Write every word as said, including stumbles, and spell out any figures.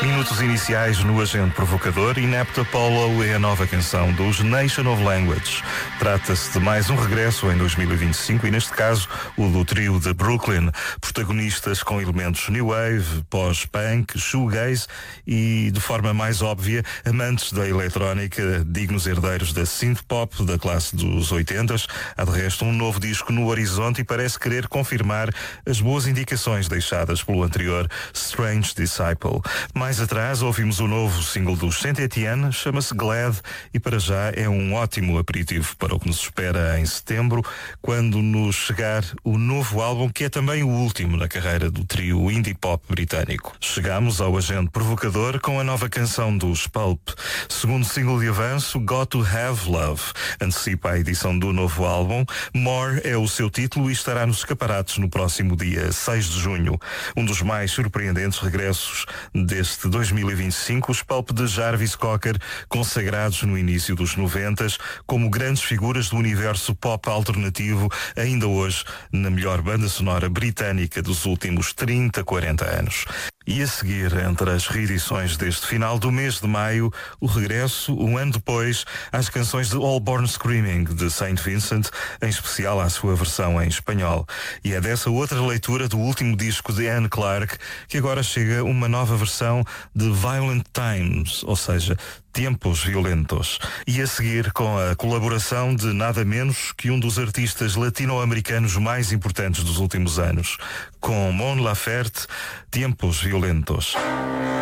Minutos iniciais no Agente Provocador, Inept Apollo é a nova canção dos Nation of Language. Trata-se de mais um regresso em dois mil e vinte e cinco e, neste caso, o do trio de Brooklyn. Protagonistas com elementos new wave, pós-punk, shoegaze e, de forma mais óbvia, amantes da eletrónica, dignos herdeiros da synth-pop da classe dos oitentas. Há, de resto, um novo disco no horizonte e parece querer confirmar as boas indicações deixadas pelo anterior Strange Disciple. Mais atrás ouvimos o novo single dos Saint Etienne, chama-se Glad e para já é um ótimo aperitivo para o que nos espera em setembro, quando nos chegar o novo álbum, que é também o último na carreira do trio indie pop britânico. Chegamos ao Agente Provocador com a nova canção dos Pulp. Segundo single de avanço, Got to Have Love antecipa a edição do novo álbum. More é o seu título e estará nos escaparates no próximo dia seis de junho. Um dos mais surpreendentes regressos deste dois mil e vinte e cinco, os Pulp de Jarvis Cocker, consagrados no início dos noventas como grandes figuras do universo pop alternativo, ainda hoje na melhor banda sonora britânica dos últimos trinta, quarenta anos. E a seguir, entre as reedições deste final do mês de maio, o regresso, um ano depois, às canções de All Born Screaming, de Saint Vincent, em especial à sua versão em espanhol. E é dessa outra leitura do último disco de Anne Clark que agora chega uma nova versão de Violent Times, ou seja, Tempos Violentos. E a seguir, com a colaboração de nada menos que um dos artistas latino-americanos mais importantes dos últimos anos, com Mon Laferte, Tempos Violentos.